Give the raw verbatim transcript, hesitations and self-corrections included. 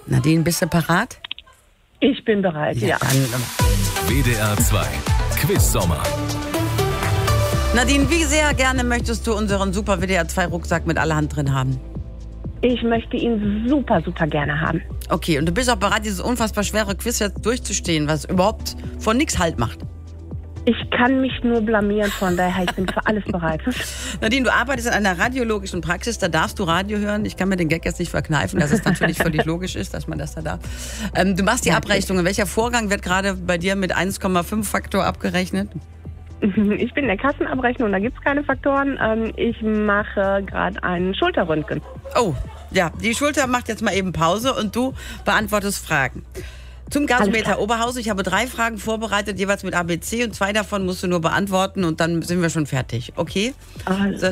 Nadine, bist du parat? Ich bin bereit, ja. ja. Dann, W D R zwei Quiz-Sommer. Nadine, wie sehr gerne möchtest du unseren super W D R zwei Rucksack mit allerhand drin haben? Ich möchte ihn super, super gerne haben. Okay, und du bist auch bereit, dieses unfassbar schwere Quiz jetzt durchzustehen, was überhaupt von nichts Halt macht? Ich kann mich nur blamieren, von daher, ich bin für alles bereit. Nadine, du arbeitest in einer radiologischen Praxis, da darfst du Radio hören. Ich kann mir den Gag jetzt nicht verkneifen, dass es natürlich völlig logisch ist, dass man das da darf. Ähm, du machst die Abrechnungen. Welcher Vorgang wird gerade bei dir mit eins Komma fünf Faktor abgerechnet? Ich bin in der Kassenabrechnung, da gibt es keine Faktoren. Ich mache gerade einen Schulterröntgen. Oh, ja, die Schulter macht jetzt mal eben Pause und du beantwortest Fragen. Zum Gasometer Oberhausen. Ich habe drei Fragen vorbereitet, jeweils mit A B C und zwei davon musst du nur beantworten und dann sind wir schon fertig. Okay? Also.